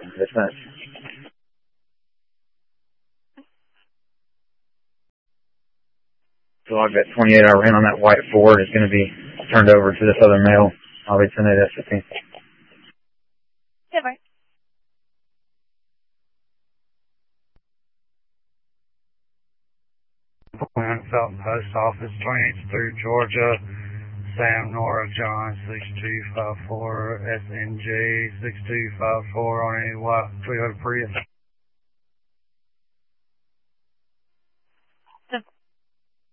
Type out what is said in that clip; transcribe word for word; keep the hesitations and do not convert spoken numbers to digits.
It's not. So I've got twenty-eight hour in on that white Ford. It's going to be turned over to this other male. I'll be sending it S fifteen. Yeah, bye. Felton Post Office, Lance through Georgia. Sam Nora John six two five four S N J six two five four on a white Toyota Prius.